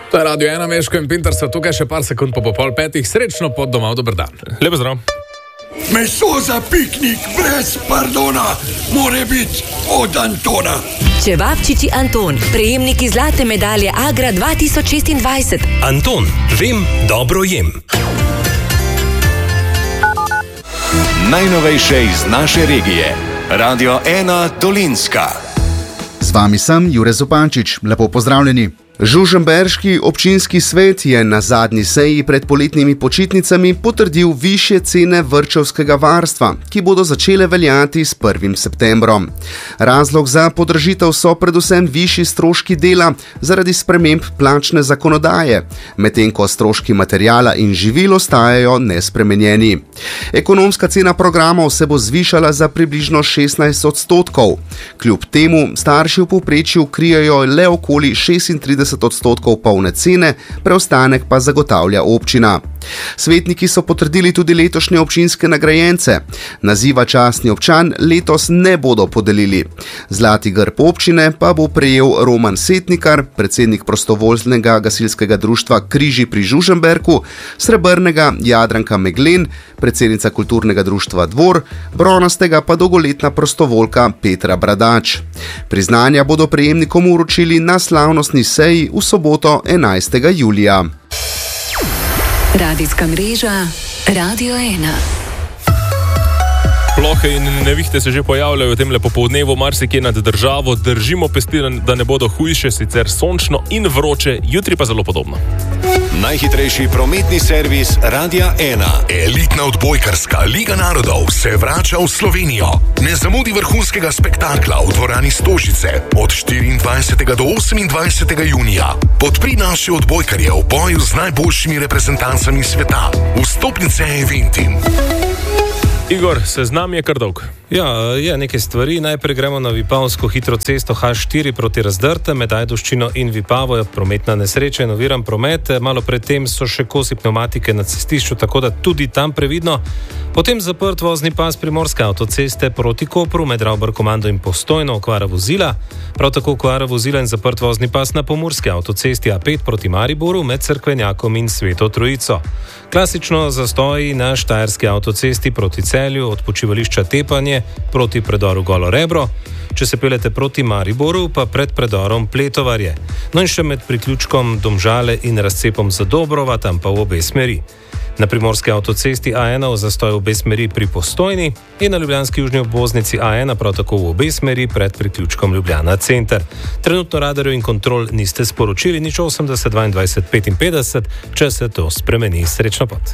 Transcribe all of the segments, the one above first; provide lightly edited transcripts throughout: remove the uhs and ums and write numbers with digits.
To je Radio 1, Meško in Pintar, so tukaj še par sekund po pol petih. Srečno pot domov, dober dan. Lepo zdrav. Meso za piknik brez pardona mora biti od Antona. Čevapčiči Anton, prejemniki zlate medalje Agra 2026. Anton, vem, dobro jem. Najnovejše iz naše regije. Radio 1 Dolinska. Z vami sem Jure Zupančič. Lepo pozdravljeni. Žužemberški občinski svet je na zadnji seji pred poletnimi počitnicami potrdil višje cene vrtčevskega varstva, ki bodo začele veljati s 1. septembrom. Razlog za podražitev so predvsem višji stroški dela zaradi sprememb plačne zakonodaje, medtem ko stroški materiala in živil ostajajo nespremenjeni. Ekonomska cena programov se bo zvišala za približno 16%. Kljub temu starši v povprečju krijejo le okoli 36% polne cene, preostanek pa zagotavlja občina. Svetniki so potrdili tudi letošnje občinske nagrajence. Naziva častni občan letos ne bodo podelili. Zlati grb občine pa bo prejel Roman Setnikar, predsednik prostovoljnega gasilskega društva Križi pri Žužemberku, srebrnega Jadranka Meglen, predsednica kulturnega društva Dvor, bronastega pa dolgoletna prostovoljka Petra Bradač. Priznanja bodo prejemnikom uročili na slavnostni seji v soboto 11. julija. Radijska mreža Radio 1. Plohe in nevihte se že pojavljajo v tem popoldnevu marsikje nad državo. Držimo pesti, da ne bodo hujše, sicer sončno in vroče, jutri pa zelo podobno. Najhitrejši prometni servis Radia 1. Elitna odbojkarska Liga narodov se vrača v Slovenijo. Ne zamudi vrhunskega spektakla v dvorani Stožice od 24. do 28. junija. Podpri naše odbojkarje v boju z najboljšimi reprezentancami sveta. Vstopnice Eventim. Igor, seznam je kar dolg. Ja, je nekaj stvari. Najprej gremo na vipavsko hitro cesto H4 proti Razdrte med Ajdovščino in Vipavo. Je prometna nesreča in oviran promet. Malo predtem so še kosi pneumatike na cestišču, tako da tudi tam previdno. Potem zaprt vozni pas primorske avtoceste proti Kopru med Ravbar-Komando in Postojno, okvara vozila. Prav tako okvara vozila in zaprt vozni pas na pomurski avtocesti A5 proti Mariboru med Cerkvenjakom in Sveto Trojico. Klasično zastoji na štajerski avtocesti proti Celju od počivališča Tepanje proti predoru Golo Rebro. Če se peljete proti Mariboru, pa pred predorom Pletovarje. No in še med priključkom Domžale in razcepom Zadobrova, tam pa v obe smeri. Na primorski avtocesti A1 v zastoj v obe smeri pri Postojni in na ljubljanski južni obvoznici A1 prav tako v obe smeri pred priključkom Ljubljana center. Trenutno radarjev in kontrol niste sporočili, nič 80 22 55, če se to spremeni. Srečno pot.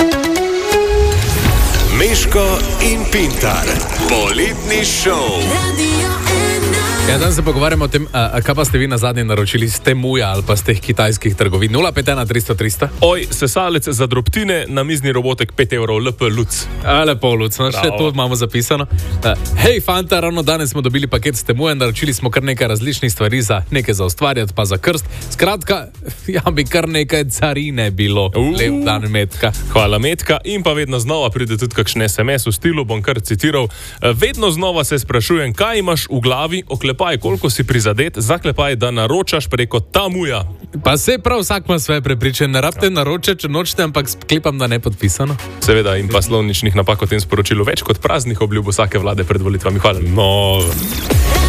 Meško in Pintar. Poletni šov. Ja, danes se pogovarjamo o tem, kaj pa ste vi na zadnje naročili z Temuja ali pa z teh kitajskih trgovin. 051 300 300. Oj, sesalec za drobtine, namizni robotek 5 evrov, LP Luc. Lepo Luc, no, še to imamo zapisano. Hej, fanta, ravno danes smo dobili paket s Temuja, naročili smo kar nekaj različnih stvari, nekaj za ustvarjati, pa za krst. Skratka, ja bi kar nekaj carine bilo. Lep dan, Metka. Hvala, Metka. In pa vedno znova pride tudi kakšen SMS v stilu, bom kar citiral. Vedno znova se sprašujem, kaj imaš v glavi, koliko si prizadet, zaklepaj, da naročaš preko Temuja. Pa se prav vsak ima svoje prepričanje, ne rabite naročati, če nočete, ampak sklepam, da ne podpisano. Seveda, in pa slovničnih napak o tem sporočilu več kot praznih obljub vsake vlade pred volitvami. Hvala. No.